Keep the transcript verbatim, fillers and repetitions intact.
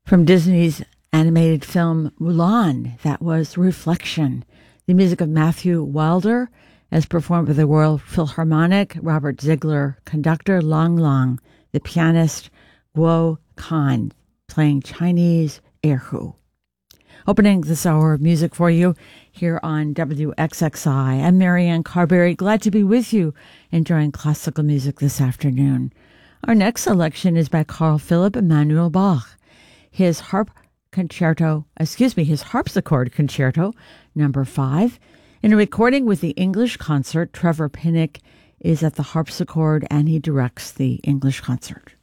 From Disney's animated film Mulan, that was Reflection, the music of Matthew Wilder, as performed by the Royal Philharmonic, Robert Ziegler, conductor Lang Lang, the pianist Guo Kan, playing Chinese erhu. Opening this hour of music for you here on W X X I. I'm Marianne Carberry, glad to be with you, enjoying classical music this afternoon. Our next selection is by Carl Philipp Emanuel Bach. His harp concerto, excuse me, his harpsichord concerto, number five. In a recording with the English Concert, Trevor Pinnock is at the harpsichord and he directs the English Concert.